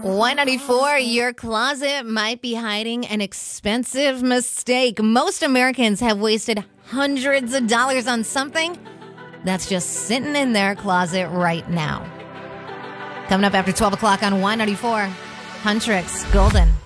194, your closet might be hiding an expensive mistake. Most Americans have wasted hundreds of dollars on something that's just sitting in their closet right now. Coming up after 12 o'clock on 194, Huntrix Golden.